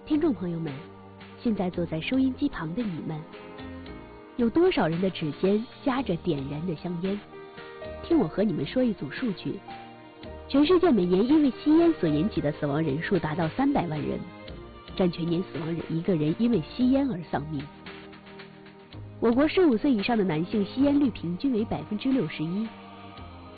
听众朋友们，现在坐在收音机旁的你们，有多少人的指尖夹着点燃的香烟？听我和你们说一组数据：全世界每年因为吸烟所引起的死亡人数达到300万人，占全年死亡人1个人因为吸烟而丧命。我国15岁以上的男性吸烟率平均为61%，